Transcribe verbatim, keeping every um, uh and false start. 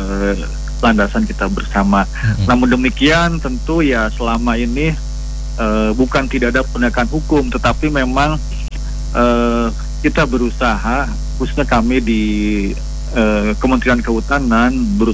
uh, landasan kita bersama. Mm-hmm. Namun demikian tentu ya selama ini uh, bukan tidak ada penegakan hukum, tetapi memang uh, kita berusaha, khususnya kami di uh, Kementerian Kehutanan berusaha